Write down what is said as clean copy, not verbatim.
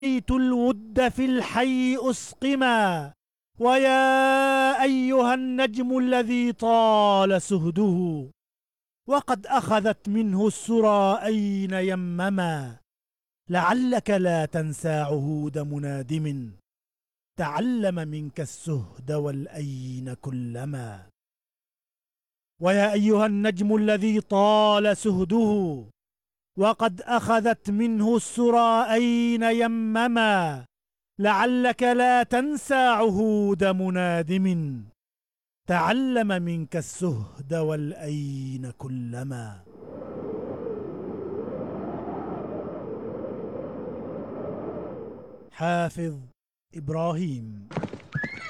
رأيت الود في الحي أسقما، ويا أيها النجم الذي طال سهده، وقد أخذت منه السرى أين يمما. لعلك لا تنسى عهود منادم، تعلم منك السهد والأين كلما. ويا أيها النجم الذي طال سهده، وقد أخذت منه السرى أين يمما. لعلك لا تنسى عهود منادم، تعلم منك السهد والأين كلما. حافظ إبراهيم.